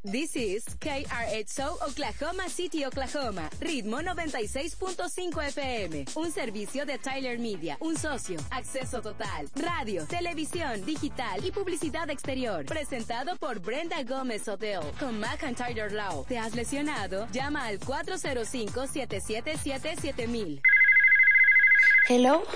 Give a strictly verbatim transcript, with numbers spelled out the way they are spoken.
This is K R X O Oklahoma City, Oklahoma. Ritmo noventa y seis punto cinco F M. Un servicio de Tyler Media. Un socio. Acceso total. Radio, televisión, digital y publicidad exterior. Presentado por Brenda Gómez Hotel. Con McIntyre Law. ¿Te has lesionado? Llama al cuatro cero cinco, siete siete siete, siete mil. Hello,